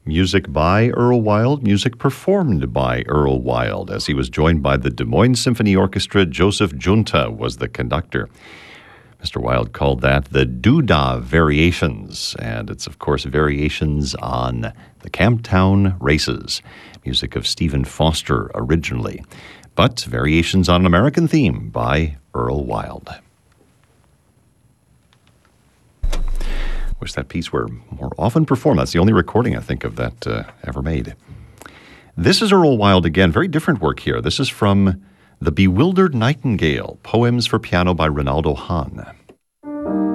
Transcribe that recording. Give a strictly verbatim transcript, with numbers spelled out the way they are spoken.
Music by Earl Wild, music performed by Earl Wild. As he was joined by the Des Moines Symphony Orchestra, Joseph Junta was the conductor. Mister Wild called that the Doodah Variations, and it's, of course, variations on the Camptown Races, music of Stephen Foster originally, but variations on an American theme by Earl Wild. Wish that piece were more often performed. That's the only recording, I think, of that uh, ever made. This is Earl Wild again. Very different work here. This is from The Bewildered Nightingale, Poems for Piano by Rinaldo Hahn.